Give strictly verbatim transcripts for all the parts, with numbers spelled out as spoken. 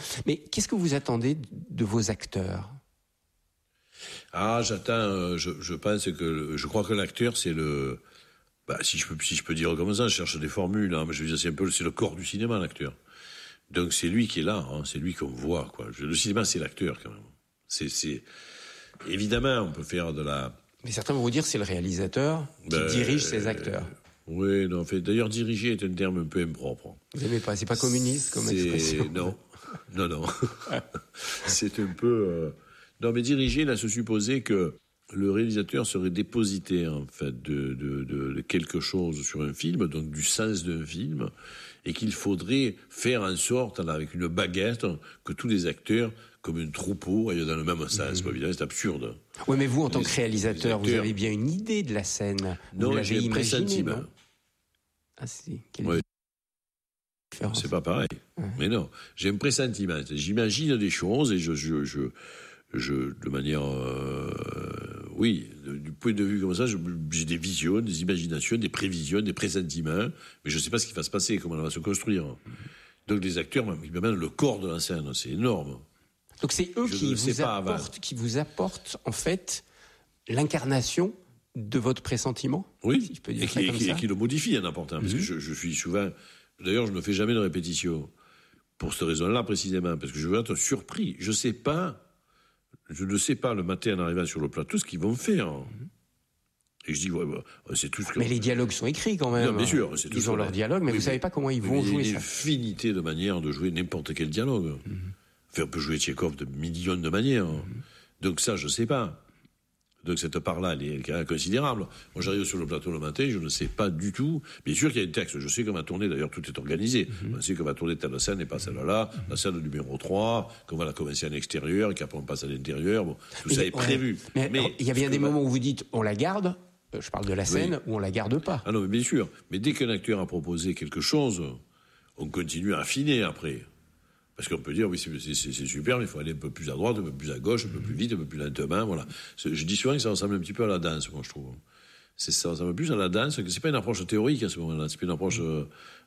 Mais qu'est-ce que vous attendez de vos acteurs ? Ah, j'attends, euh, je, je pense que, je crois que l'acteur, c'est le, bah, si je peux, si je peux dire comme ça, je cherche des formules, hein, mais je veux dire, c'est un peu, c'est le corps du cinéma, l'acteur. Donc c'est lui qui est là, hein, c'est lui qu'on voit, quoi. Le cinéma, c'est l'acteur, quand même. C'est, c'est, évidemment, on peut faire de la... Mais certains vont vous dire que c'est le réalisateur qui ben, dirige ses acteurs. Euh, oui, non, en fait, d'ailleurs, diriger est un terme un peu impropre. Vous n'aimez pas, c'est pas communiste comme c'est... expression. Non, non, non. C'est un peu... Euh... Non, mais diriger, là, se supposer que le réalisateur serait dépositaire, en fait, de, de, de, de quelque chose sur un film, donc du sens d'un film, et qu'il faudrait faire en sorte, là, avec une baguette, que tous les acteurs, comme un troupeau, aillent dans le même sens. Mmh. Évidemment, c'est absurde. Oui, mais vous, en tant les, que réalisateur, vous avez bien une idée de la scène. Vous non, l'avez j'ai un pressentiment. Non ah, si. Quelle ouais. C'est pas pareil. Ouais. Mais non, j'ai un pressentiment. J'imagine des choses et je... je, je Je, de manière, euh, oui, du point de vue comme ça, je, j'ai des visions, des imaginations, des prévisions, des pressentiments, mais je ne sais pas ce qui va se passer, comment elle va se construire. Donc les acteurs, même le corps de la scène, c'est énorme. Donc c'est eux qui vous, apportent, qui vous apportent, en fait, l'incarnation de votre pressentiment. Oui, si je peux dire et, ça qui, comme et, ça. et qui le modifie en apportant, mm-hmm. parce que je, je suis souvent... D'ailleurs, je ne fais jamais de répétition, pour cette raison-là précisément, parce que je veux être surpris. Je ne sais pas... Je ne sais pas le matin en arrivant sur le plateau ce qu'ils vont faire. Et je dis, ouais, ouais, c'est tout ce que... Mais les dialogues sont écrits quand même. Non, bien sûr. C'est tout ils ont leur dialogue, mais oui, vous ne savez pas comment ils vont jouer ça. Il y a une infinité de manières de jouer n'importe quel dialogue. Mm-hmm. Enfin, on peut jouer Tchekhov de millions de manières. Mm-hmm. Donc ça, je ne sais pas. Donc cette part-là, elle est quand même considérable. Moi, j'arrive sur le plateau le matin, je ne sais pas du tout. Bien sûr qu'il y a un texte, je sais qu'on va tourner, d'ailleurs tout est organisé. Mm-hmm. On sait qu'on va tourner telle scène et pas celle-là, mm-hmm. la scène numéro trois, qu'on va la commencer en extérieur, et qu'après on passe à l'intérieur. Bon, tout mais ça est ouais. prévu. Mais, mais il y a bien des va... moments où vous dites, on la garde, je parle de la scène, oui. ou on la garde pas. Ah non, mais bien sûr. Mais dès qu'un acteur a proposé quelque chose, on continue à affiner après. Parce qu'on peut dire, oui, c'est, c'est, c'est super, mais il faut aller un peu plus à droite, un peu plus à gauche, un peu plus vite, un peu plus lentement, voilà. Je dis souvent que ça ressemble un petit peu à la danse, moi, je trouve. C'est, ça ressemble plus à la danse, que c'est pas une approche théorique à ce moment-là, c'est pas une approche euh,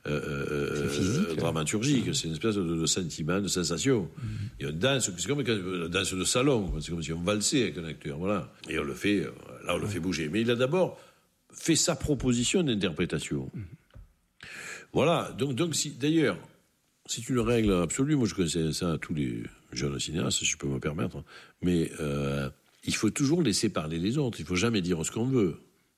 euh, physique, euh, dramaturgique, c'est une espèce de, de sentiment, de sensation. Mm-hmm. Et on danse, c'est comme la danse de salon, c'est comme si on valsait avec un acteur, voilà. Et on le fait, là, on le fait bouger. Mais il a d'abord fait sa proposition d'interprétation. Mm-hmm. Voilà, donc, donc si, d'ailleurs, c'est une règle absolue. Moi, je connaissais ça à tous les jeunes cinéastes, si je peux me permettre. Mais euh, il faut toujours laisser parler les autres. Il ne faut jamais dire ce qu'on veut.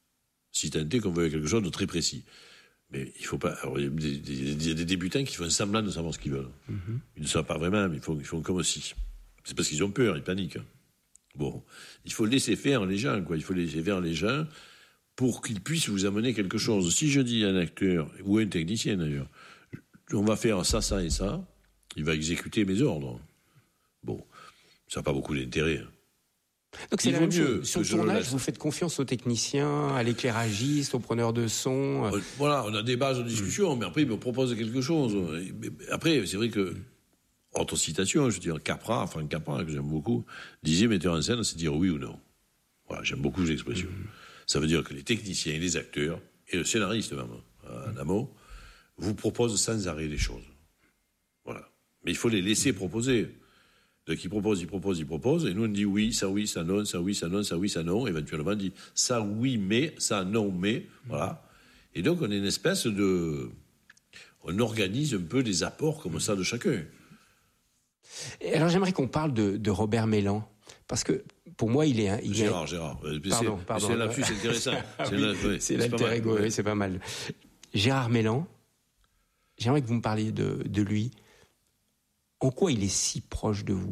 Si tant est qu'on veut quelque chose de très précis. Mais il faut pas... Alors, il y a des, des, des débutants qui font semblant de savoir ce qu'ils veulent. Mm-hmm. Ils ne savent pas vraiment, mais ils font, ils font comme si. C'est parce qu'ils ont peur, ils paniquent. Bon, il faut laisser faire les gens, quoi. Il faut laisser faire les gens pour qu'ils puissent vous amener quelque chose. Si je dis à un acteur, ou à un technicien d'ailleurs, on va faire ça, ça et ça, il va exécuter mes ordres. Bon, ça n'a pas beaucoup d'intérêt. Donc c'est il la même chose. Sur le tournage, vous faites confiance aux techniciens, à l'éclairagiste, aux preneurs de son. Euh, voilà, on a des bases de discussion, mmh. mais après, ils me proposent quelque chose. Après, c'est vrai que, autre citation, je veux dire, Capra, Franck Capra, que j'aime beaucoup, disait metteur en scène, c'est dire oui ou non. Voilà, j'aime beaucoup cette expression. Mmh. Ça veut dire que les techniciens et les acteurs, et le scénariste même, en amont, vous proposent sans arrêt les choses. Voilà. Mais il faut les laisser proposer. Donc ils proposent, ils proposent, ils proposent, et nous on dit oui, ça oui, ça non, ça oui, ça non, ça oui, ça non, éventuellement on dit ça oui, mais, ça non, mais, voilà. Et donc on est une espèce de... On organise un peu des apports comme ça de chacun. Et alors j'aimerais qu'on parle de, de Robert Mélan, parce que pour moi il est... Il Gérard, est... Gérard. Pardon, c'est, pardon. C'est un lapsus intéressant. Ah c'est oui, la, oui, c'est l'alter ego, oui, c'est pas mal. Gérard Mélan, j'aimerais que vous me parliez de, de lui. En quoi il est si proche de vous ?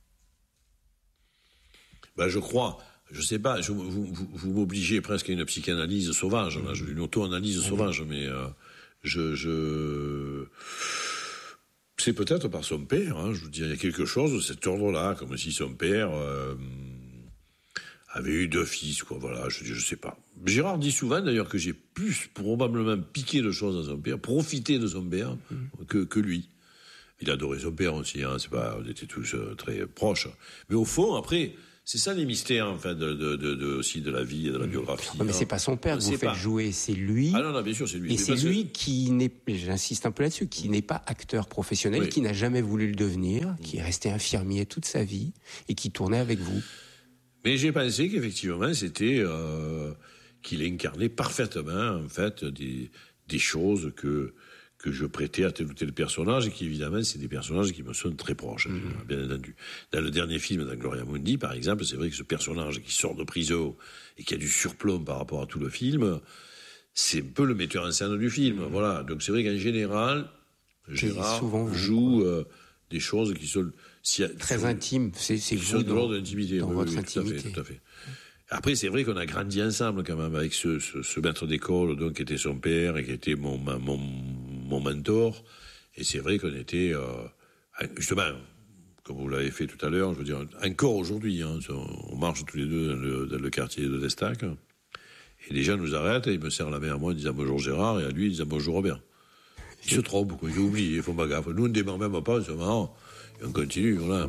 Ben, je crois, je sais pas, je, vous, vous, vous m'obligez presque à une psychanalyse sauvage, là, une auto-analyse mmh. sauvage, mais euh, je, je... c'est peut-être par son père, hein, je vous dis, il y a quelque chose de cet ordre-là, comme si son père euh, avait eu deux fils, quoi, voilà, je, je sais pas. Gérard dit souvent, d'ailleurs, que j'ai plus probablement piqué de choses à son père, profité de son père, mmh. que, que lui. Il adorait son père aussi, hein, c'est pas, on était tous euh, très proches. Mais au fond, après, C'est ça les mystères, en fait, de, de, de, de, aussi de la vie et de la biographie. Non, mais hein. c'est pas son père que vous faites pas. jouer, c'est lui. Ah non, non, bien sûr, c'est lui. Et c'est parce lui que... qui n'est, j'insiste un peu là-dessus, qui n'est pas acteur professionnel, Oui. qui n'a jamais voulu le devenir, qui est resté infirmier toute sa vie et qui tournait avec vous. Mais j'ai pensé qu'effectivement, c'était euh, qu'il incarnait parfaitement, en fait, des, des choses que que je prêtais à tel ou tel personnage, et qui, évidemment, c'est des personnages qui me sont très proches, mmh. bien entendu. Dans le dernier film, dans Gloria Mundi, par exemple, c'est vrai que ce personnage qui sort de prison et qui a du surplomb par rapport à tout le film, c'est un peu le metteur en scène du film. Mmh. Voilà. Donc c'est vrai qu'en général, Gérard souvent, joue euh, des choses qui sont... Si, très sur, intimes. C'est, c'est qui vous sont de dans, l'ordre d'intimité. dans oui, votre oui, intimité. Tout à fait, tout à fait. Après, c'est vrai qu'on a grandi ensemble quand même avec ce, ce, ce maître d'école, donc qui était son père et qui était mon, mon, mon mentor. Et c'est vrai qu'on était, euh, justement, comme vous l'avez fait tout à l'heure, je veux dire, encore aujourd'hui, hein, on marche tous les deux dans le, dans le quartier de Destac, et les gens nous arrêtent et ils me serrent la main à moi en disant bonjour Gérard, et à lui ils disent bonjour Robert. Ils se trompent, quoi, ils oublient, ils font pas gaffe. Nous on ne démarre même pas, c'est marrant, et on continue, voilà.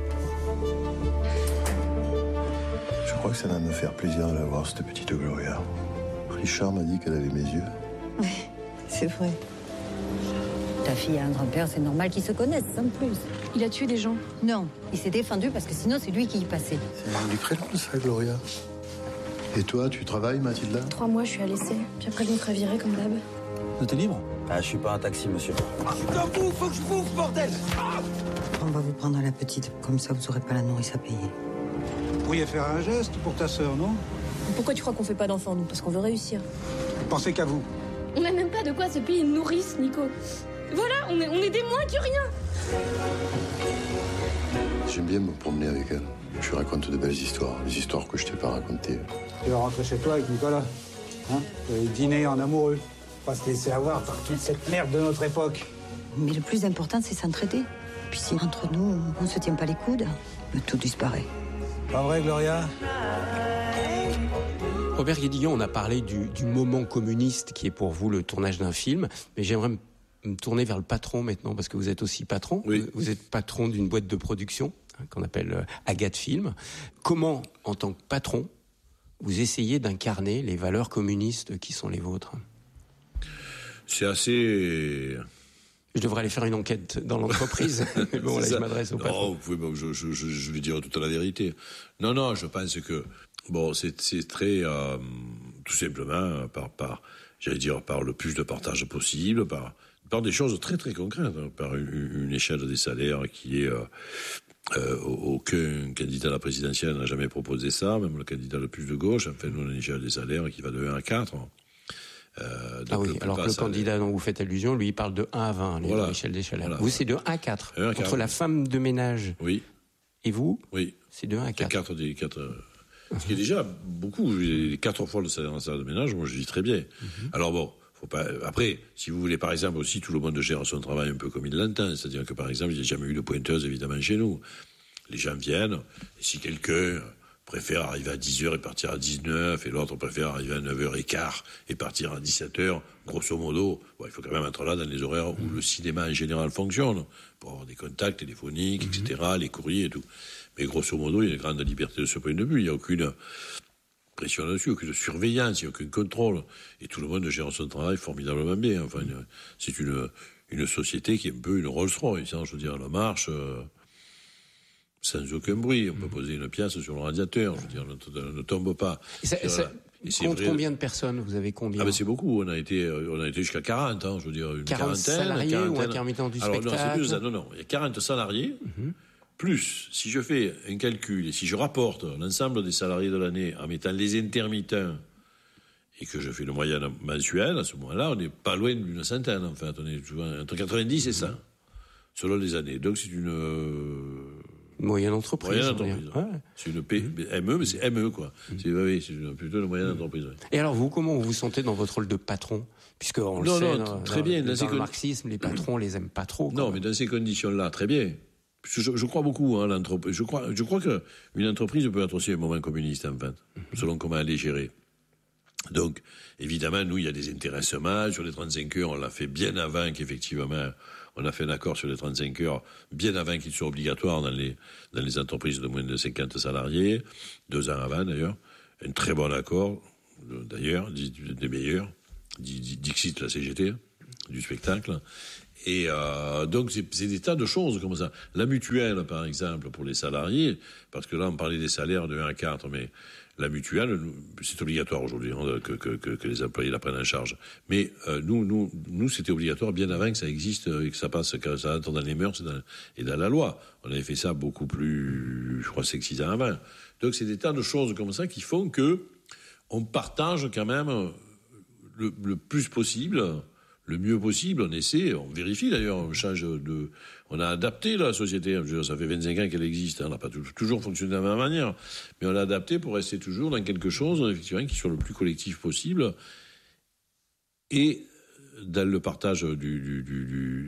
Je crois que ça va me faire plaisir de la voir, cette petite Gloria. Richard m'a dit qu'elle avait mes yeux. Oui, c'est vrai. Ta fille a un grand-père, c'est normal qu'ils se connaissent, sans plus. Il a tué des gens? Non, il s'est défendu parce que sinon c'est lui qui y passait. C'est le nom du prénom, ça, Gloria. Et toi, tu travailles, Mathilda? Trois mois, je suis à l'essai. Puis après, je me ferai virer comme d'hab. T'es libre? Ah, je suis pas un taxi, monsieur. Ah, je t'en fous, faut que je bouffe, bordel! Ah, on va vous prendre à la petite, comme ça vous aurez pas la nourrice à payer. Vous pourriez faire un geste pour ta sœur, non? Pourquoi tu crois qu'on fait pas d'enfants, nous? Parce qu'on veut réussir. Pensez qu'à vous. On n'a même pas de quoi se payer une nourrice, Nico. Voilà, on est, on est des moins que rien. J'aime bien me promener avec elle. Je lui raconte de belles histoires, les histoires que je t'ai pas racontées. Tu vas rentrer chez toi avec Nicolas. Hein? Vous allez dîner en amoureux. Pas se laisser avoir par toute cette merde de notre époque. Mais le plus important, c'est s'entraider. Puis si entre nous, on se tient pas les coudes, tout disparaît. Pas vrai, Gloria? Robert Guédiguian, on a parlé du, du moment communiste qui est pour vous le tournage d'un film, mais j'aimerais me, me tourner vers le patron maintenant, parce que vous êtes aussi patron. Oui. Vous êtes patron d'une boîte de production hein, qu'on appelle euh, Agathe Film. Comment, en tant que patron, vous essayez d'incarner les valeurs communistes qui sont les vôtres? C'est assez... Je devrais aller faire une enquête dans l'entreprise. Mais bon, là, je m'adresse au patron. Non, vous pouvez, bon, je, je, je, je vais dire toute la vérité. Non, non, je pense que bon, c'est, c'est très euh, tout simplement par, par, j'allais dire par le plus de partage possible, par, par des choses très très concrètes, hein, par une, une échelle des salaires qui est euh, euh, aucun candidat à la présidentielle n'a jamais proposé ça, même le candidat le plus de gauche. Enfin, nous, on a une échelle des salaires qui va de un à quatre. Euh, ah oui, alors que le candidat dont vous faites allusion, lui, il parle de un à vingt, voilà, l'échelle des salaires. Voilà, vous, c'est de un à quatre. un à quatre. Entre la femme de ménage oui. et vous, oui. c'est de un à quatre. quatre, des quatre, uh-huh. Ce qui est déjà beaucoup. Quatre fois le salaire en salle de ménage, moi, je vis très bien. Uh-huh. Alors bon, faut pas. Après, si vous voulez, par exemple, aussi, tout le monde gère son travail un peu comme il l'entend. C'est-à-dire que, par exemple, il n'y a jamais eu de pointeuse, évidemment, chez nous. Les gens viennent, et si quelqu'un préfère arriver à dix heures et partir à dix-neuf, et l'autre préfère arriver à neuf heures quinze et partir à dix-sept heures, grosso modo, bon, il faut quand même être là dans les horaires où le cinéma en général fonctionne, pour avoir des contacts téléphoniques, mmh. et cetera, les courriers et tout. Mais grosso modo, il y a une grande liberté de ce point de vue, il n'y a aucune pression là-dessus, aucune surveillance, il n'y a aucun contrôle, et tout le monde gère son travail formidablement bien. Enfin, mmh. c'est une, une société qui est un peu une Rolls-Royce, hein, je veux dire, la marche... Euh, sans aucun bruit, on peut poser une pièce sur le radiateur, je veux dire, ne, ne tombe pas. Et ça, et ça et c'est compte vrai... combien de personnes? Vous avez combien? Ah ben c'est beaucoup, on a été, on a été jusqu'à quarante, hein, je veux dire, une quarante quarantaine. salariés quarantaine. Ou intermittents du Alors, spectacle? Non, c'est plus ça, non, non, il y a quarante salariés, mm-hmm. plus, si je fais un calcul, et si je rapporte l'ensemble des salariés de l'année en mettant les intermittents, et que je fais le moyen mensuel, à ce moment-là, on n'est pas loin d'une centaine, en fait, on est souvent entre quatre-vingt-dix et cent, mm-hmm. selon les années. Donc c'est une... Euh... Moyenne entreprise. Moyenne entreprise. Ouais. C'est une P... mmh. M E, mais c'est M E, quoi. Mmh. C'est, oui, c'est une, plutôt une moyenne mmh. entreprise. Ouais. Et alors, vous, comment vous vous sentez dans votre rôle de patron? Puisque on non, le sait, non, dans, très bien. Dans, dans, dans le con... marxisme, les patrons, on les aime pas trop. Non, même. mais dans ces conditions-là, très bien. Je, je, je crois beaucoup, hein, l'entreprise. Je crois, je crois qu'une entreprise peut être aussi un moment communiste, en fait, mmh. selon comment elle est gérée. Donc, évidemment, nous, il y a des intéressements. Sur les trente-cinq heures, on l'a fait bien avant qu'effectivement, on a fait un accord sur les trente-cinq heures bien avant qu'ils soient obligatoires dans les, dans les entreprises de moins de cinquante salariés, deux ans avant d'ailleurs. Un très bon accord, d'ailleurs, des meilleurs, Dixit, la C G T, du spectacle. Et euh, donc, c'est, c'est des tas de choses comme ça. La mutuelle, par exemple, pour les salariés, parce que là, on parlait des salaires de un à quatre, mais la mutuelle, c'est obligatoire aujourd'hui hein, que, que, que, que les employés la prennent en charge. Mais euh, nous, nous, nous, c'était obligatoire bien avant que ça existe et que ça passe, que ça entre dans les mœurs et dans, et dans la loi. On avait fait ça beaucoup plus, je crois, cinq six ans avant. Donc, c'est des tas de choses comme ça qui font que on partage quand même le, le plus possible, le mieux possible. On essaie, on vérifie d'ailleurs, on change de, on a adapté la société. Je veux dire, ça fait vingt-cinq ans qu'elle existe, hein, on n'a pas toujours fonctionné de la même manière, mais on l'a adapté pour rester toujours dans quelque chose, effectivement, qui soit le plus collectif possible et dans le partage du, du, du,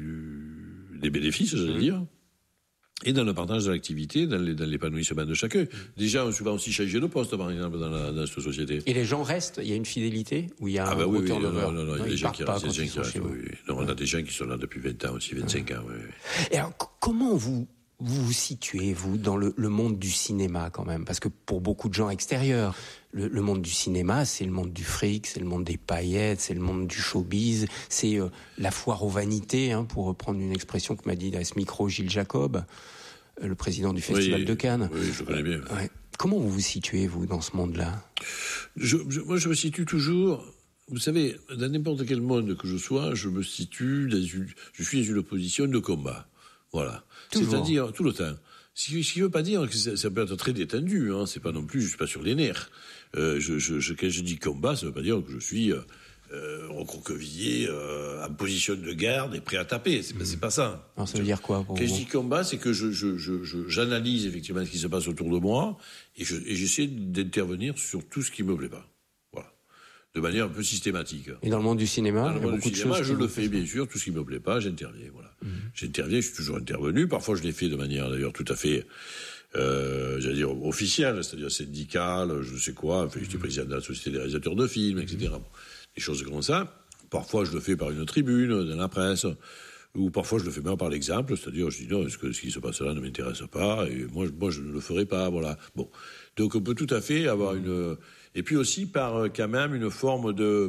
du des bénéfices, j'allais dire. Et dans le partage de l'activité, dans, les, dans l'épanouissement de chacun. Déjà, on a souvent aussi changé de poste, par exemple, dans, la, dans cette société. Et les gens restent? Il y a une fidélité? Ou il y a ah un bah gros oui, oui, turnover? non, non, non, il y a des gens qui restent. Des gens qui restent oui, oui. Non, on a des gens qui sont là depuis vingt ans aussi, vingt-cinq ouais. ans. Oui, oui. Et alors, c- comment vous vous, vous situez, vous, dans le, le monde du cinéma, quand même? Parce que pour beaucoup de gens extérieurs, le, le monde du cinéma, c'est le monde du fric, c'est le monde des paillettes, c'est le monde du showbiz, c'est euh, la foire aux vanités, hein, pour reprendre une expression que m'a dit à ce micro Gilles Jacob, le président du Festival oui, de Cannes. Oui, je connais bien. Ouais. Comment vous vous situez, vous, dans ce monde-là? je, je, Moi, je me situe toujours... Vous savez, dans n'importe quel monde que je sois, je me situe dans une... Je suis dans une position de combat. Voilà. Toujours. C'est-à-dire, tout le temps. Ce qui ne veut pas dire que ça, ça peut être très détendu. Hein. C'est pas non plus... Je suis pas sur les nerfs. Euh, je, je, je, quand je dis combat, ça veut pas dire que je suis... Euh, Euh, recroquevillé, euh, en position de garde et prêt à taper. C'est, mmh. c'est pas ça. Alors, ça veut dire quoi pour Quand vous? je dis combat, c'est que je, je, je, je, j'analyse effectivement ce qui se passe autour de moi et, je, et j'essaie d'intervenir sur tout ce qui me plaît pas. Voilà. De manière un peu systématique. Et dans le monde du cinéma, dans le monde beaucoup du cinéma, de choses je le fais bien sûr. Tout ce qui me plaît pas, j'interviens. Voilà. Mmh. J'interviens. Je suis toujours intervenu. Parfois, je l'ai fait de manière d'ailleurs tout à fait. Euh, j'allais dire officielle, c'est-à-dire syndicale, je sais quoi. Enfin, j'étais président de la Société des réalisateurs de films, et cetera. Bon, des choses comme ça. Parfois, je le fais par une tribune, dans la presse, ou parfois, je le fais même par l'exemple, c'est-à-dire, je dis non, est-ce que ce qui se passe là ne m'intéresse pas, et moi, moi, je ne le ferai pas, voilà. Bon. Donc, on peut tout à fait avoir une... Et puis aussi, par quand même une forme de...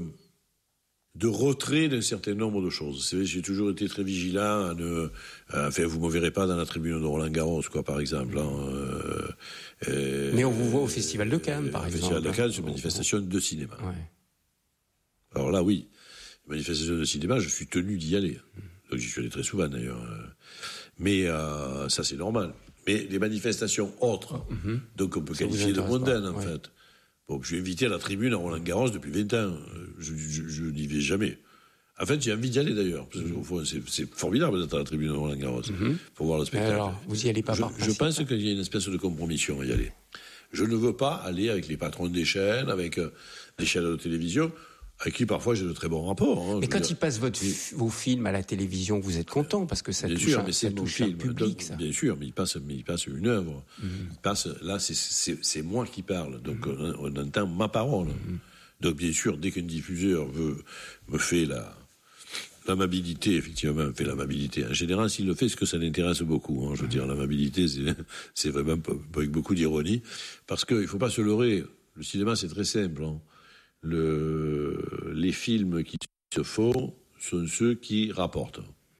de retrait d'un certain nombre de choses. C'est vrai, j'ai toujours été très vigilant à ne... Enfin, vous ne me verrez pas dans la tribune de Roland-Garros, quoi, par exemple. Hein, euh, euh, Mais on vous voit au Festival de Cannes, euh, par au exemple. Festival de Cannes, c'est une manifestation de cinéma. Ouais. Alors là, oui, manifestation de cinéma, je suis tenu d'y aller. Donc j'y suis allé très souvent, d'ailleurs. Mais euh, ça, c'est normal. Mais les manifestations autres, mm-hmm. donc on peut ça qualifier de mondaines, en ouais. fait. Bon, je suis invité à la tribune à Roland-Garros depuis vingt ans. Je, je, je n'y vais jamais. En fait, j'ai envie d'y aller, d'ailleurs. Parce que, au fond, c'est, c'est formidable d'être à la tribune à Roland-Garros mm-hmm. pour voir le spectacle. Alors, vous y allez pas je, par je pense qu'il y a une espèce de compromission à y aller. Je ne veux pas aller avec les patrons des chaînes, avec euh, des chaînes de télévision, avec qui parfois j'ai de très bons rapports. Hein, mais quand dire. Ils passent votre fi- vos films à la télévision, vous êtes content parce que ça bien touche, sûr, un, mais c'est ça touche film, un public. Donc, ça. Bien sûr, mais ils passent, mais ils passent une œuvre. Mm-hmm. Ils passent, là, c'est, c'est, c'est moi qui parle, donc mm-hmm. on, on entend ma parole. Mm-hmm. Donc bien sûr, dès qu'un diffuseur veut me fait la l'amabilité, effectivement, fait l'amabilité. En général, s'il le fait, c'est que ça l'intéresse beaucoup. Hein, je veux mm-hmm. dire, l'amabilité, c'est, c'est vraiment avec beaucoup d'ironie, parce qu'il ne faut pas se leurrer. Le cinéma, c'est très simple. Hein. Le, les films qui se font sont ceux qui rapportent.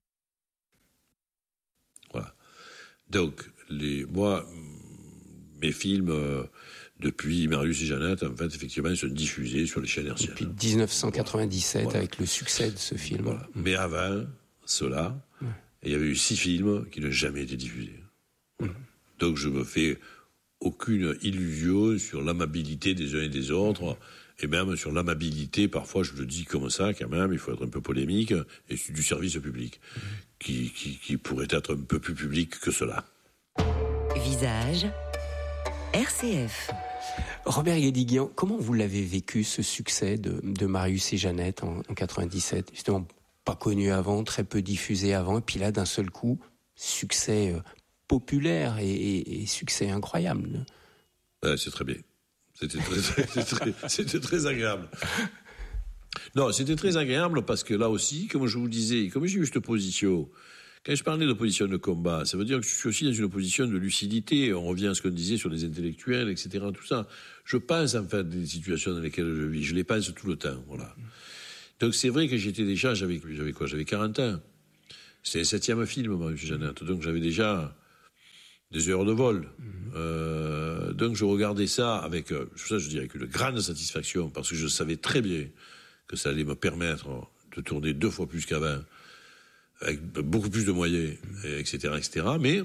Voilà. Donc, les, moi, mes films, euh, depuis Marius et Jeannette, en fait, effectivement, ils sont diffusés sur les chaînes hertziennes. Depuis dix-neuf cent quatre-vingt-dix-sept, voilà. Avec le succès de ce film. Voilà. Mmh. Mais avant cela, ouais. il y avait eu six films qui n'ont jamais été diffusés. Voilà. Mmh. Donc, je me fais aucune illusion sur l'amabilité des uns et des autres. Mmh. Et même sur l'amabilité, parfois je le dis comme ça quand même, il faut être un peu polémique, et du service public, mmh. qui, qui, qui pourrait être un peu plus public que cela. Visage, R C F. Robert Guédiguian, comment vous l'avez vécu, ce succès de, de Marius et Jeannette en, en quatre-vingt-dix-sept? Justement, pas connu avant, très peu diffusé avant, et puis là, d'un seul coup, succès euh, populaire et, et, et succès incroyable. Ouais, c'est très bien. C'était très, c'était, très, c'était très agréable. Non, c'était très agréable parce que là aussi, comme je vous disais, comme j'ai eu cette position Quand je parlais d'opposition de combat, ça veut dire que je suis aussi dans une opposition de lucidité. On revient à ce qu'on disait sur les intellectuels, et cetera. Tout ça. Je pense en fait des situations dans lesquelles je vis. Je les pense tout le temps. Voilà. Donc c'est vrai que j'étais déjà, j'avais, j'avais quoi, j'avais quarante ans. C'était le septième film, moi, M. Jeannette. Donc j'avais déjà des heures de vol. Mmh. Euh, donc je regardais ça avec, euh, ça je dirais, avec une grande satisfaction, parce que je savais très bien que ça allait me permettre de tourner deux fois plus qu'avant, avec beaucoup plus de moyens, et cetera, et cetera. Mais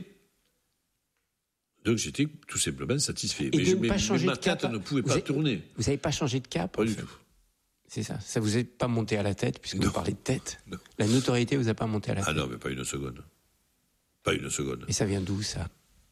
donc j'étais tout simplement satisfait. Et mais de je, ne pas mais, changer mais ma de cap, tête ne pouvait vous pas avez, tourner. Vous n'avez pas changé de cap? Pas du fait. tout. C'est ça. Ça vous est pas monté à la tête, puisque non. vous parlez de tête. Non. La notoriété vous a pas monté à la tête. Ah non, mais pas une seconde. Pas une seconde. Et ça vient d'où, ça?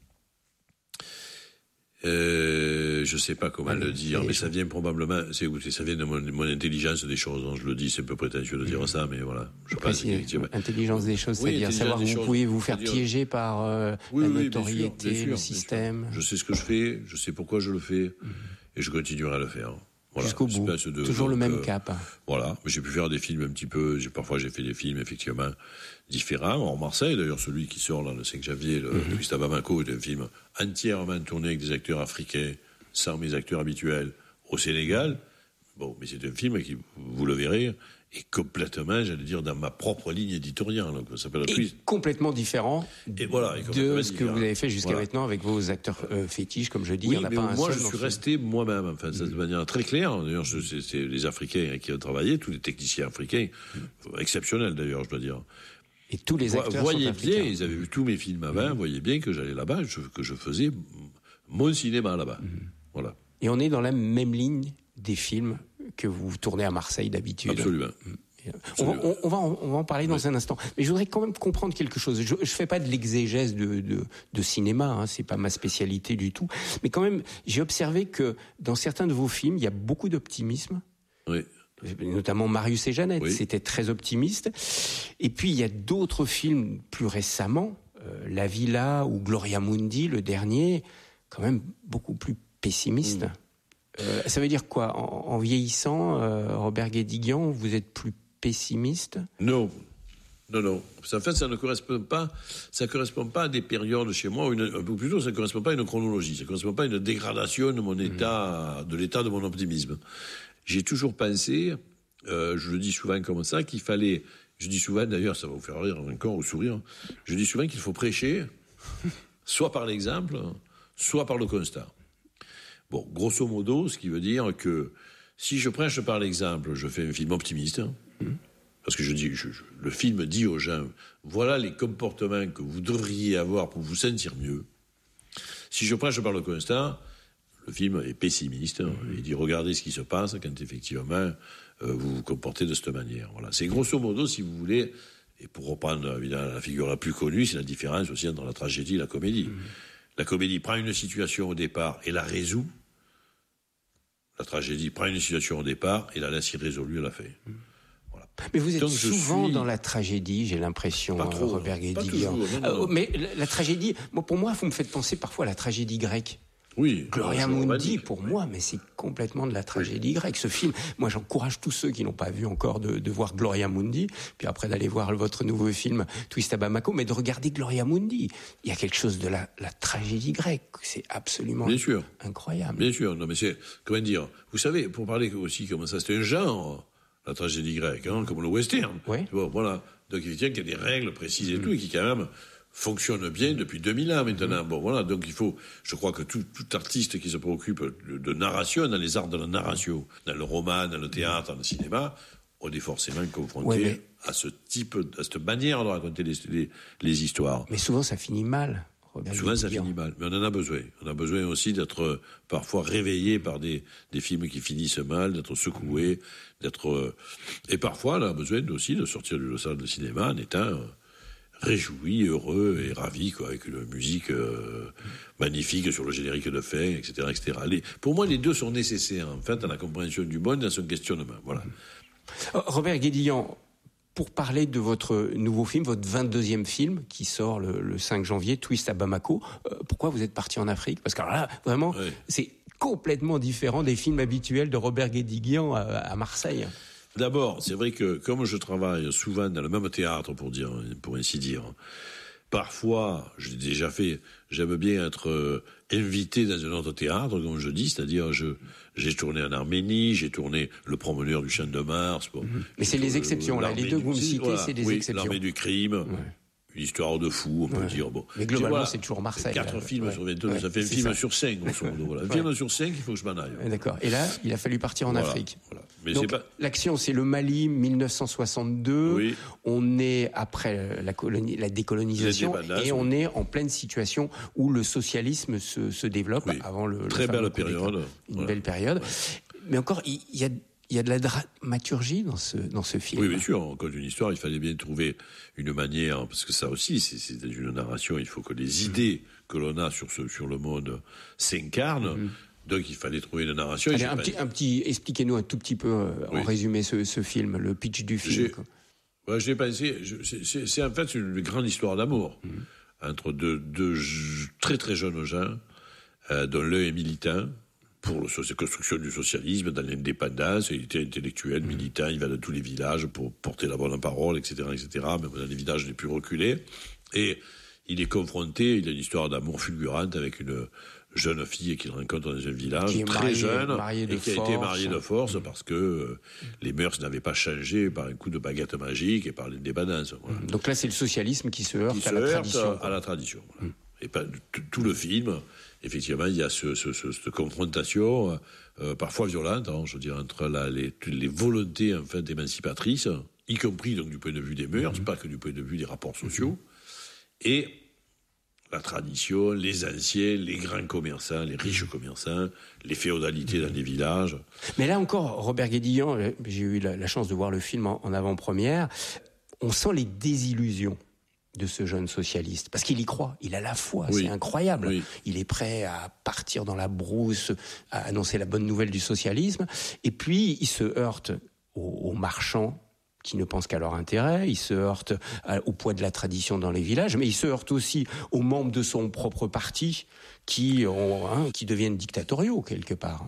Euh, je sais pas comment allez, le dire, allez, mais je... ça vient probablement, c'est, écoutez, ça vient de mon, mon intelligence des choses, hein, je le dis, c'est un peu prétentieux de dire mmh. ça, mais voilà, je pense qu'effectivement. Intelligence des choses, oui, c'est-à-dire savoir que vous pouvez vous faire c'est-à-dire... piéger par euh, oui, la oui, notoriété, bien sûr, bien sûr, le système. Je sais ce que je fais, je sais pourquoi je le fais, mmh. et je continuerai à le faire. Voilà, jusqu'au bout, de, toujours donc, le même euh, cap. Voilà, mais j'ai pu faire des films un petit peu, j'ai, parfois j'ai fait des films effectivement différents. En Marseille, d'ailleurs, celui qui sort là le cinq janvier, le mm-hmm. Twist à Bamako, est un film entièrement tourné avec des acteurs africains, sans mes acteurs habituels, au Sénégal. Bon, mais c'est un film qui, vous le verrez, est complètement, j'allais dire, dans ma propre ligne éditoriale. Donc, ça s'appelle et Twist. complètement différent et voilà, et complètement de ce différent. que vous avez fait jusqu'à voilà. maintenant avec vos acteurs euh, fétiches, comme je dis. Oui, il y en a mais pas un moi, seul je dans suis ce... resté moi-même, enfin, mmh. de manière très claire. D'ailleurs, c'est, c'est les Africains qui ont travaillé, tous les techniciens africains, mmh. exceptionnels d'ailleurs, je dois dire. Et tous les acteurs voyez sont bien, africains. ils avaient vu tous mes films avant, mmh. voyez bien que j'allais là-bas, je, que je faisais mon cinéma là-bas. Mmh. Voilà. Et on est dans la même ligne des films que vous tournez à Marseille d'habitude. Absolument. On va, on, on, va en, on va en parler dans oui. un instant. Mais je voudrais quand même comprendre quelque chose. Je ne fais pas de l'exégèse de, de, de cinéma, hein, c'est pas ma spécialité du tout. Mais quand même, j'ai observé que dans certains de vos films, il y a beaucoup d'optimisme. Oui. Notamment Marius et Jeannette, oui. c'était très optimiste. Et puis il y a d'autres films plus récemment, euh, La Villa ou Gloria Mundi, le dernier, quand même beaucoup plus pessimiste. Mmh. Euh, ça veut dire quoi? En, en vieillissant, euh, Robert Guédiguian, vous êtes plus pessimiste? Non, non, non. En fait, ça ne correspond pas, ça correspond pas à des périodes chez moi, ou, une, ou plutôt, ça ne correspond pas à une chronologie, ça ne correspond pas à une dégradation de mon état, mmh. de l'état de mon optimisme. J'ai toujours pensé, euh, je le dis souvent comme ça, qu'il fallait, je dis souvent d'ailleurs, ça va vous faire rire encore ou sourire, je dis souvent qu'il faut prêcher, soit par l'exemple, soit par le constat. Bon, grosso modo, ce qui veut dire que si je prêche par l'exemple, je fais un film optimiste, hein, mmh. parce que je dis, je, je, le film dit aux gens, voilà les comportements que vous devriez avoir pour vous sentir mieux. Si je prêche par le constat, le film est pessimiste, hein, mmh. il dit, regardez ce qui se passe quand effectivement euh, vous vous comportez de cette manière. Voilà. C'est grosso modo, si vous voulez, et pour reprendre évidemment la figure la plus connue, c'est la différence aussi entre la tragédie et la comédie. Mmh. La comédie prend une situation au départ et la résout. La tragédie prend une situation au départ et la laisse irrésolue à la fin. Voilà. Mais vous êtes Donc, souvent suis... dans la tragédie, j'ai l'impression, pas trop, Robert Guédiguian. Pas toujours, non, non. Euh, mais la, la tragédie, moi, pour moi, vous me faites penser parfois à la tragédie grecque. Oui. Gloria Mundi, pour oui. moi, mais c'est complètement de la tragédie oui. grecque. Ce film, moi, j'encourage tous ceux qui n'ont pas vu encore de, de voir Gloria Mundi, puis après d'aller voir votre nouveau film Twist à Bamako, mais de regarder Gloria Mundi. Il y a quelque chose de la, la tragédie grecque. C'est absolument Bien sûr. incroyable. Bien sûr. Non, mais c'est, comment dire, vous savez, pour parler aussi comme ça, c'est un genre, la tragédie grecque, hein, comme le western. Oui. Bon, voilà. Donc, il y a des règles précises et mmh. tout, et qui, quand même, fonctionne bien depuis deux mille ans maintenant. Bon, voilà, donc il faut, je crois que tout, tout artiste qui se préoccupe de, de narration, dans les arts de la narration, dans le roman, dans le théâtre, dans le cinéma, on est forcément confronté ouais, mais... à ce type, à cette manière de raconter les, les, les histoires. Mais souvent ça finit mal. Robert souvent Guédiguian. Ça finit mal, mais on en a besoin. On a besoin aussi d'être euh, parfois réveillé par des, des films qui finissent mal, d'être secoué, d'être... Euh, et parfois on a besoin aussi de sortir de la salle de cinéma en étant... Euh, réjoui, heureux et ravi, quoi, avec une musique euh, magnifique sur le générique de fin, et cetera, et cetera. Les, pour moi, les deux sont nécessaires, en fait, à la compréhension du monde, à son questionnement. Voilà. Robert Guédiguian, pour parler de votre nouveau film, votre vingt-deuxième film, qui sort le, le cinq janvier, Twist à Bamako, euh, pourquoi vous êtes parti en Afrique? Parce que alors là, vraiment, oui. c'est complètement différent des films habituels de Robert Guédiguian à, à Marseille. D'abord, c'est vrai que comme je travaille souvent dans le même théâtre, pour dire, pour ainsi dire, parfois, je l'ai déjà fait, j'aime bien être euh, invité dans un autre théâtre, comme je dis, c'est-à-dire je, j'ai tourné en Arménie, j'ai tourné Le Promeneur du Champ de Mars. Bon, mmh. Mais c'est les exceptions, là. Les deux que vous me citez, voilà, c'est des oui, exceptions. L'Armée du crime. Ouais. Une histoire de fou, on peut ouais. dire. Bon. Mais globalement, voilà, c'est toujours Marseille. Quatre là. films ouais. sur vingt-deux, ouais. ça fait un film ça. sur cinq, grosso modo. Voilà. Un ouais. film sur cinq, il faut que je m'en aille. Ouais, d'accord. Et là, il a fallu partir en voilà. Afrique. Voilà. Mais donc, c'est pas... l'action, c'est le Mali, dix-neuf cent soixante-deux. Oui. On est après la, colonie, la décolonisation et on est en pleine situation où le socialisme se, se développe oui. avant le. Très le belle période. Une voilà. belle période. Ouais. Mais encore, il y, y a. Il y a de la dramaturgie dans ce, dans ce film. Oui, bien sûr. Quand une histoire, il fallait bien trouver une manière, parce que ça aussi, c'est, c'est une narration, il faut que les idées que l'on a sur, ce, sur le monde s'incarnent. Mm-hmm. Donc, il fallait trouver une narration. Allez, un, petit, un petit, expliquez-nous un tout petit peu, euh, oui. en résumé, ce, ce film, le pitch du film. J'ai, ouais, j'ai pensé, je, c'est, c'est, c'est en fait une grande histoire d'amour mm-hmm. entre deux, deux très très jeunes gens, euh, dont l'un est militant, pour la construction du socialisme, dans l'indépendance, il était intellectuel, militant, il va dans tous les villages pour porter la bonne parole, et cetera, et cetera, même dans les villages les plus reculés. Et il est confronté, il a une histoire d'amour fulgurante avec une jeune fille qu'il rencontre dans un village, qui est très mariée, jeune, mariée et qui force. a été mariée de force mmh. parce que euh, les mœurs n'avaient pas changé par un coup de baguette magique et par l'indépendance. Voilà. Donc là, c'est le socialisme qui se heurte qui à se la heurte tradition. À la tradition. Voilà. Mmh. Et pas, tout le film, effectivement, il y a ce, ce, ce, cette confrontation, euh, parfois violente, hein, je veux dire, entre la, les, les volontés en fait, émancipatrices, y compris donc, du point de vue des mœurs, mmh. pas que du point de vue des rapports sociaux, mmh. et la tradition, les anciens, les grands commerçants, les riches commerçants, les féodalités dans les villages. Mais là encore, Robert Guédillan, j'ai eu la, la chance de voir le film en, en avant-première, on sent les désillusions de ce jeune socialiste, parce qu'il y croit, il a la foi, oui. c'est incroyable. Oui. Il est prêt à partir dans la brousse, à annoncer la bonne nouvelle du socialisme, et puis il se heurte aux, aux marchands qui ne pensent qu'à leur intérêt, il se heurte à, au poids de la tradition dans les villages, mais il se heurte aussi aux membres de son propre parti qui, ont, hein, qui deviennent dictatoriaux quelque part.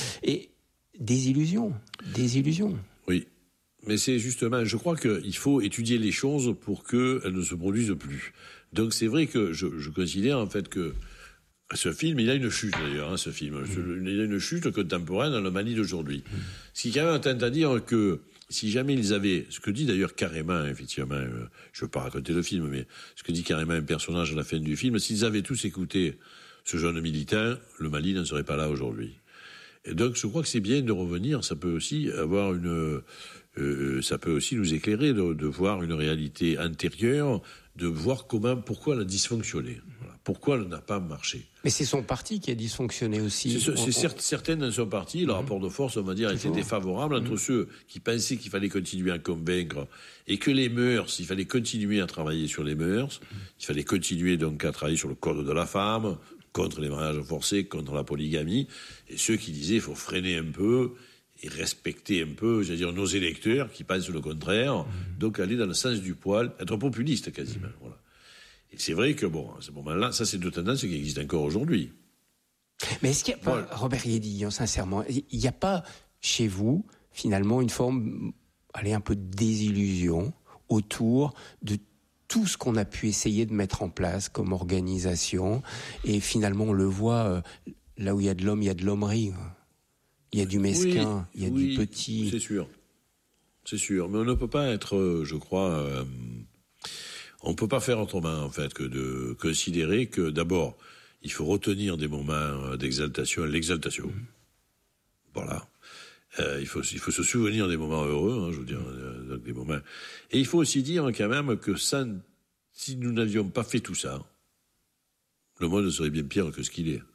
Et des illusions, des illusions. Oui. Mais c'est justement, je crois qu'il faut étudier les choses pour qu'elles ne se produisent plus. Donc c'est vrai que je, je considère en fait que ce film, il a une chute d'ailleurs, hein, ce film. Mmh. Il a une chute contemporaine dans le Mali d'aujourd'hui. Mmh. Ce qui quand même tente à dire que si jamais ils avaient, ce que dit d'ailleurs carrément, effectivement, euh, je ne veux pas raconter le film, mais ce que dit carrément un personnage à la fin du film, s'ils avaient tous écouté ce jeune militant, le Mali n'en serait pas là aujourd'hui. Et donc je crois que c'est bien de revenir, ça peut aussi avoir une... Euh, ça peut aussi nous éclairer de, de voir une réalité antérieure, de voir comment, pourquoi elle a dysfonctionné, voilà, pourquoi elle n'a pas marché. Mais c'est son parti qui a dysfonctionné aussi. C'est, ce, c'est on, certes, certaines dans son parti, le mmh. rapport de force, on va dire, était défavorable entre mmh. ceux qui pensaient qu'il fallait continuer à convaincre et que les mœurs, il fallait continuer à travailler sur les mœurs, mmh. il fallait continuer donc à travailler sur le code de la femme, contre les mariages forcés, contre la polygamie, et ceux qui disaient il faut freiner un peu et respecter un peu, j'allais dire, nos électeurs qui pensent le contraire, mmh. donc aller dans le sens du poil, être populiste quasiment. Mmh. Voilà. Et c'est vrai que, bon, à ce moment-là, ça c'est deux tendances qui existent encore aujourd'hui. Mais est-ce qu'il n'y a pas, Robert Guédillan, sincèrement, il n'y a pas chez vous, finalement, une forme, allez, un peu de désillusion autour de tout ce qu'on a pu essayer de mettre en place comme organisation, et finalement on le voit, euh, là où il y a de l'homme, il y a de l'hommerie. Il y a du mesquin, oui, il y a oui, du petit. C'est sûr, c'est sûr. Mais on ne peut pas être, je crois, euh, on ne peut pas faire autrement en fait que de considérer que d'abord il faut retenir des moments d'exaltation, l'exaltation. Mmh. Voilà. Euh, il faut, il faut se souvenir des moments heureux, hein, je veux dire, euh, des moments. Et il faut aussi dire quand même que ça, si nous n'avions pas fait tout ça, le monde serait bien pire que ce qu'il est.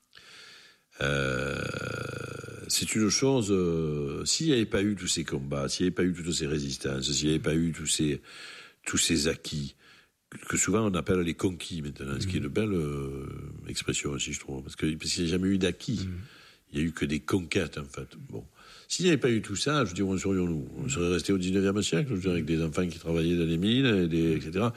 Euh, c'est une chose, euh, s'il n'y avait pas eu tous ces combats, s'il n'y avait pas eu toutes ces résistances, s'il n'y avait pas eu tous ces, tous ces acquis, que, que souvent on appelle les conquis maintenant, mmh. ce qui est une belle euh, expression aussi, je trouve, parce, que, parce qu'il n'y a jamais eu d'acquis. Mmh. Il n'y a eu que des conquêtes, en fait. Bon. S'il n'y avait pas eu tout ça, je veux dire, où serions-nous ? On serait resté au dix-neuvième siècle, je veux dire, avec des enfants qui travaillaient dans les mines, et, des, et cetera.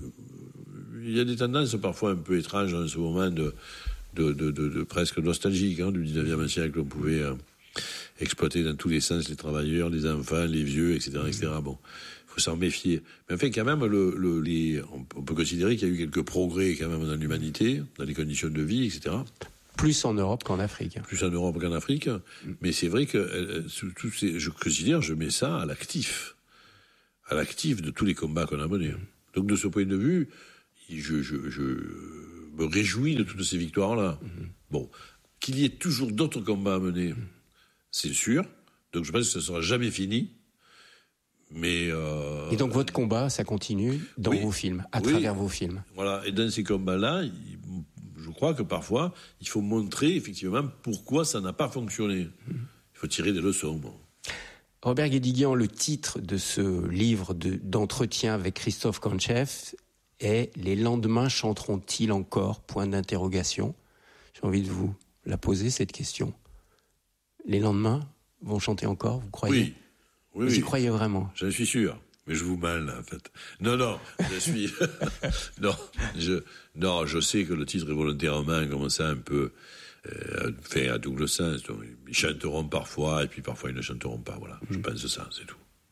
Il y a des tendances parfois un peu étranges en ce moment de, de, de, de, de presque nostalgiques hein, du dix-neuvième siècle. On pouvait, euh, exploiter dans tous les sens les travailleurs, les enfants, les vieux, et cetera, et cetera. Bon, il faut s'en méfier. Mais enfin, quand même, le, le, les, on peut considérer qu'il y a eu quelques progrès quand même dans l'humanité, dans les conditions de vie, et cetera. Plus en Europe qu'en Afrique. Plus en Europe qu'en Afrique. Mm. Mais c'est vrai que euh, tout ces, je considère, je mets ça à l'actif. À l'actif de tous les combats qu'on a menés. Donc, de ce point de vue, je, je, je me réjouis de toutes ces victoires-là. Mm-hmm. Bon, qu'il y ait toujours d'autres combats à mener, mm. c'est sûr. Donc, je pense que ça ne sera jamais fini. Mais euh... Et donc, votre combat, ça continue dans oui. vos films, à oui. travers vos films. Voilà. Et dans ces combats-là, il... je crois que parfois, il faut montrer effectivement pourquoi ça n'a pas fonctionné. Mm. Il faut tirer des leçons. Bon. Robert Guédiguian, le titre de ce livre de, d'entretien avec Christophe Kantchev est « Les lendemains chanteront-ils encore ?» Point d'interrogation. J'ai envie de vous la poser, cette question. Les lendemains vont chanter encore, vous croyez ? Oui. oui vous y oui. croyez vraiment ? J'en suis sûr. Mais je vous mens, là, en fait. Non, non, je suis... non, je... non, je sais que le titre est volontairement comme ça, un peu... Euh, fait à double sens. Donc, ils chanteront parfois, et puis parfois ils ne chanteront pas. Voilà, je pense ça, c'est tout.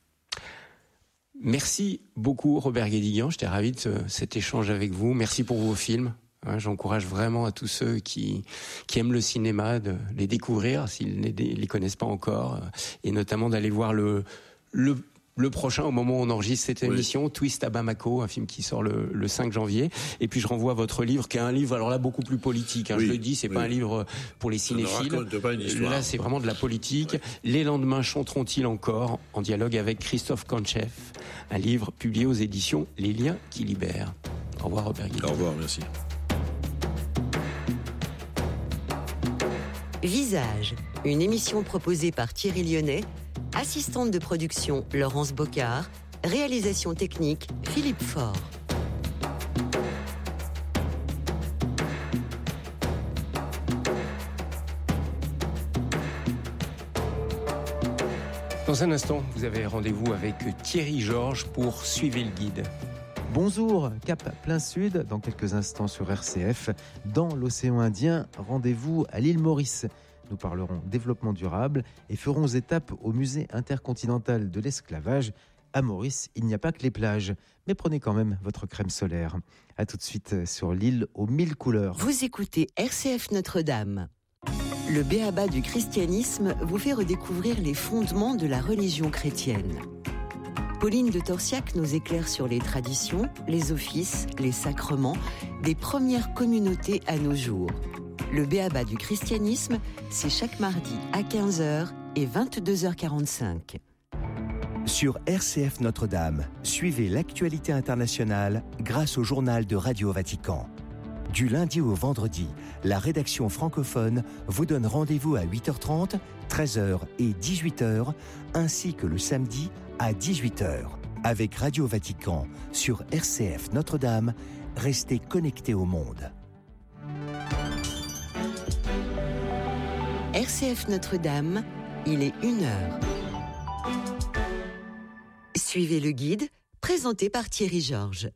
Merci beaucoup, Robert Guédiguian. J'étais ravi de ce, cet échange avec vous. Merci pour vos films. Hein, j'encourage vraiment à tous ceux qui, qui aiment le cinéma de les découvrir, s'ils ne les, les connaissent pas encore, et notamment d'aller voir le... le Le prochain, au moment où on enregistre cette émission, oui. Twist à Bamako, un film qui sort le, le cinq janvier. Et puis je renvoie à votre livre, qui est un livre, alors là, beaucoup plus politique. Hein, oui. Je le dis, c'est oui. pas un livre pour les cinéphiles. Ça ne raconte pas une histoire. Là, c'est vraiment de la politique. Ouais. Les lendemains chanteront-ils encore, en dialogue avec Christophe Kantchev. Un livre publié aux éditions Les Liens qui libèrent. Au revoir, Robert Guédiguian. Au revoir, merci. Visage, une émission proposée par Thierry Lyonnais, assistante de production Laurence Bocard, réalisation technique Philippe Faure. Dans un instant, vous avez rendez-vous avec Thierry Georges pour Suivez le guide. Bonjour, cap plein sud, dans quelques instants sur R C F. Dans l'océan Indien, rendez-vous à l'île Maurice. Nous parlerons développement durable et ferons étape au musée intercontinental de l'esclavage. À Maurice, il n'y a pas que les plages, mais prenez quand même votre crème solaire. A tout de suite sur l'île aux mille couleurs. Vous écoutez R C F Notre-Dame. Le B A B A du christianisme vous fait redécouvrir les fondements de la religion chrétienne. Pauline de Torsiac nous éclaire sur les traditions, les offices, les sacrements des premières communautés à nos jours. Le B A B A du christianisme, c'est chaque mardi à quinze heures et vingt-deux heures quarante-cinq. Sur R C F Notre-Dame, suivez l'actualité internationale grâce au journal de Radio Vatican. Du lundi au vendredi, la rédaction francophone vous donne rendez-vous à huit heures trente, treize heures et dix-huit heures, ainsi que le samedi à dix-huit heures. Avec Radio Vatican sur R C F Notre-Dame, restez connectés au monde. R C F Notre-Dame, il est une heure. Suivez le guide, présenté par Thierry Georges.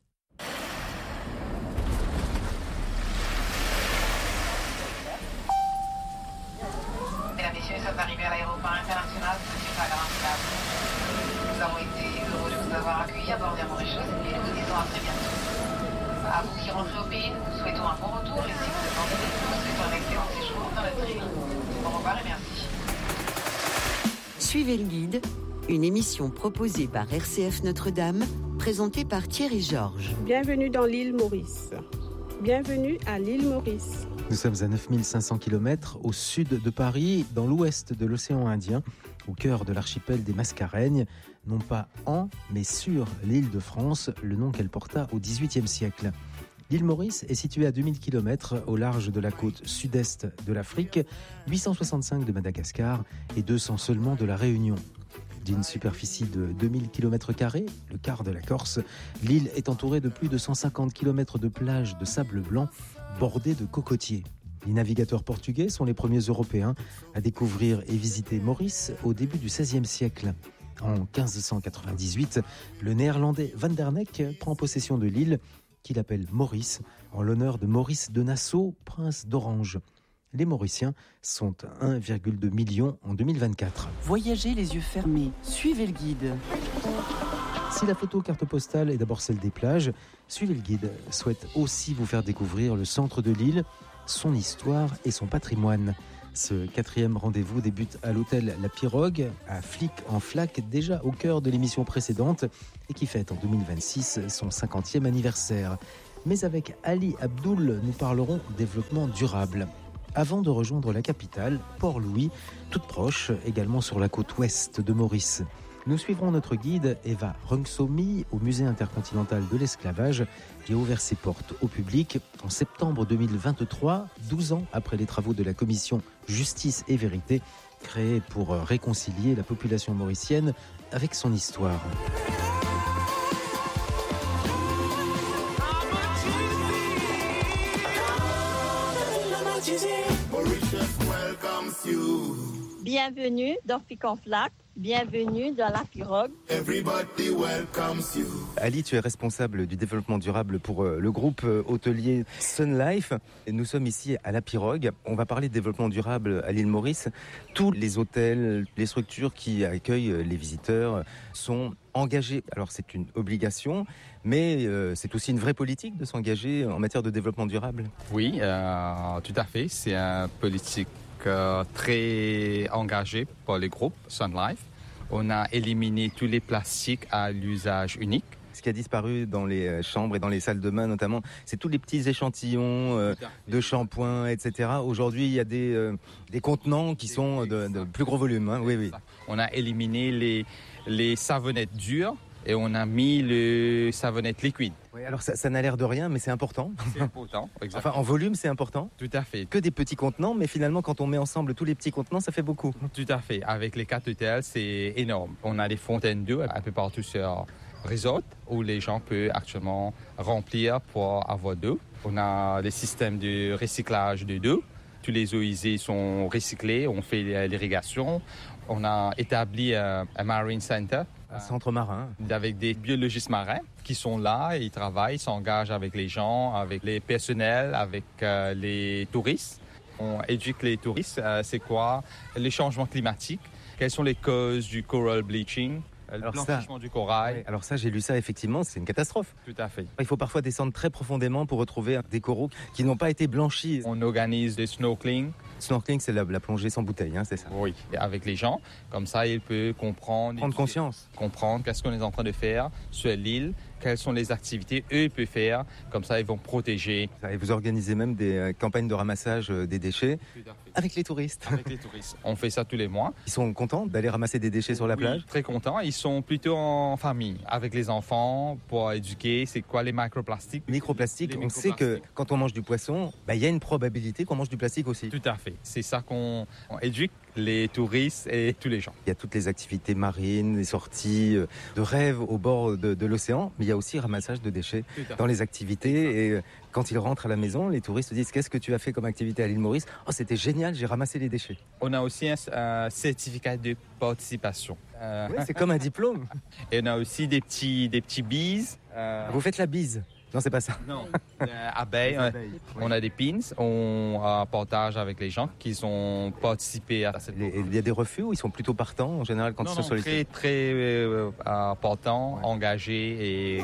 Mesdames, Messieurs, nous sommes arrivés à l'aéroport international de Paris. Nous avons été heureux de vous avoir accueillis à bord d'Air Mauritius et nous vous disons à très bientôt. À vous qui rentrez au pays, nous vous souhaitons un bon retour et si vous êtes en ville, nous vous souhaitons un excellent séjour dans notre île. Au revoir et merci. Suivez le guide, une émission proposée par R C F Notre-Dame, présentée par Thierry Georges. Bienvenue dans l'île Maurice. Bienvenue à l'île Maurice. Nous sommes à neuf mille cinq cents kilomètres au sud de Paris, dans l'ouest de l'océan Indien, au cœur de l'archipel des Mascareignes, non pas en, mais sur l'île de France, le nom qu'elle porta au dix-huitième siècle. L'île Maurice est située à deux mille kilomètres au large de la côte sud-est de l'Afrique, huit cent soixante-cinq de Madagascar et deux cents seulement de la Réunion. D'une superficie de deux mille kilomètres carrés, le quart de la Corse, l'île est entourée de plus de cent cinquante kilomètres de plages de sable blanc bordées de cocotiers. Les navigateurs portugais sont les premiers Européens à découvrir et visiter Maurice au début du seizième siècle. En quinze cent quatre-vingt-dix-huit, le néerlandais Van der Neck prend possession de l'île, qu'il appelle Maurice, en l'honneur de Maurice de Nassau, prince d'Orange. Les Mauriciens sont un virgule deux million en deux mille vingt-quatre. Voyagez les yeux fermés, suivez le guide. Si la photo carte postale est d'abord celle des plages, Suivez le guide souhaite aussi vous faire découvrir le centre de l'île, son histoire et son patrimoine. Ce quatrième rendez-vous débute à l'hôtel La Pirogue, à Flic-en-Flac, déjà au cœur de l'émission précédente et qui fête en deux mille vingt-six son cinquantième anniversaire. Mais avec Ali Abdoul, nous parlerons développement durable. Avant de rejoindre la capitale, Port-Louis, toute proche, également sur la côte ouest de Maurice. Nous suivrons notre guide Eva Rungsomi au Musée intercontinental de l'esclavage qui a ouvert ses portes au public en septembre deux mille vingt-trois, douze ans après les travaux de la commission Justice et Vérité, créée pour réconcilier la population mauricienne avec son histoire. Bienvenue dans Flic-en-Flac. Bienvenue dans La Pirogue. Ali, tu es responsable du développement durable pour le groupe hôtelier Sun Life. Nous sommes ici à La Pirogue. On va parler de développement durable à l'île Maurice. Tous les hôtels, les structures qui accueillent les visiteurs sont engagés. Alors c'est une obligation, mais euh, c'est aussi une vraie politique de s'engager en matière de développement durable. Oui, euh, tout à fait. C'est une politique euh, très engagée par les groupes Sun Life. On a éliminé tous les plastiques à l'usage unique. Ce qui a disparu dans les chambres et dans les salles de bain notamment, c'est tous les petits échantillons euh, de shampoing, et cetera. Aujourd'hui, il y a des, euh, des contenants qui sont de, de plus gros volume. Hein. Oui, oui. On a éliminé les, les savonnettes dures et on a mis le savonnette liquide. Oui, alors ça, ça n'a l'air de rien, mais c'est important. C'est important, exactement. Enfin, en volume, c'est important. Tout à fait. Que des petits contenants, mais finalement, quand on met ensemble tous les petits contenants, ça fait beaucoup. Tout à fait. Avec les quatre hôtels, c'est énorme. On a des fontaines d'eau un peu partout sur Resort où les gens peuvent actuellement remplir pour avoir d'eau. On a des systèmes de recyclage de d'eau. Tous les eaux usées sont recyclées, on fait l'irrigation. On a établi un, un Marine Center. Un centre marin. Avec des biologistes marins qui sont là, et ils travaillent, ils s'engagent avec les gens, avec les personnels, avec euh, les touristes. On éduque les touristes, euh, c'est quoi les changements climatiques, quelles sont les causes du coral bleaching, le blanchissement du corail. Ouais, alors ça, j'ai lu ça, effectivement, c'est une catastrophe. Tout à fait. Il faut parfois descendre très profondément pour retrouver des coraux qui n'ont pas été blanchis. On organise des snorkeling. Snorkeling, c'est la, la plongée sans bouteille, hein, c'est ça? Oui, et avec les gens. Comme ça, ils peuvent comprendre... Prendre conscience. Comprendre qu'est-ce qu'on est en train de faire sur l'île, quelles sont les activités eux peuvent faire. Comme ça, ils vont protéger. Et vous organisez même des euh, campagnes de ramassage euh, des déchets avec les touristes. Avec les touristes. On fait ça tous les mois. Ils sont contents d'aller ramasser des déchets sur la oui, plage? Très contents. Ils sont plutôt en famille, avec les enfants, pour éduquer. C'est quoi les microplastiques? Microplastiques, on sait que quand on mange du poisson, bah, y a une probabilité qu'on mange du plastique aussi. Tout à fait. C'est ça qu'on on éduque les touristes et tous les gens. Il y a toutes les activités marines, les sorties de rêve au bord de, de l'océan, mais il y a aussi ramassage de déchets dans les activités. Et quand ils rentrent à la maison, les touristes disent: qu'est-ce que tu as fait comme activité à l'île Maurice? Oh, c'était génial, j'ai ramassé les déchets. On a aussi un, un certificat de participation. Euh... Oui, c'est comme un diplôme. Et on a aussi des petits, des petits bises. Euh... Vous faites la bise? Non, c'est pas ça. Non, euh, abeilles, on, oui. on a des pins, on euh, partage avec les gens qui ont participé à cette... Il y a des refus ou ils sont plutôt partants en général quand non, ils sont non, sollicités? Très, très euh, partants, ouais. engagés et